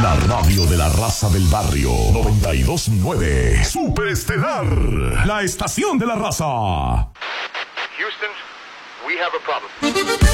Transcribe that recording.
La radio de la raza del barrio. 92.9. Superestelar. La estación de la raza. Houston, we have a problem.